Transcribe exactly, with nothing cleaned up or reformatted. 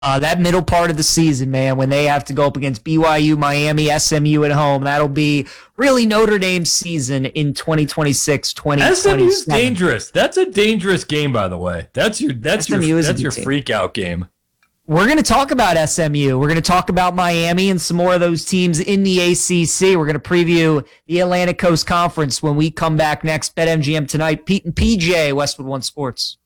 Uh, that middle part of the season, man, when they have to go up against B Y U, Miami, S M U at home, that'll be really Notre Dame's season in twenty twenty-six, twenty twenty-seven. S M U's dangerous. That's a dangerous game, by the way. That's your that's your that's your freak out game. We're going to talk about S M U. We're going to talk about Miami and some more of those teams in the A C C. We're going to preview the Atlantic Coast Conference when we come back next. BetMGM tonight. Pete and P J, Westwood One Sports.